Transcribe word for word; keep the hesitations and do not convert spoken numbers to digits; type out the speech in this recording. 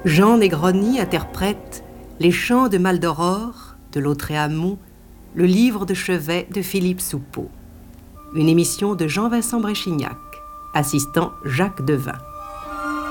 Jean Negroni interprète Les chants de Maldoror de Lautréamont, le livre de chevet de Philippe Soupeau. Une émission de Jean-Vincent Bréchignac, assistant Jacques Devin.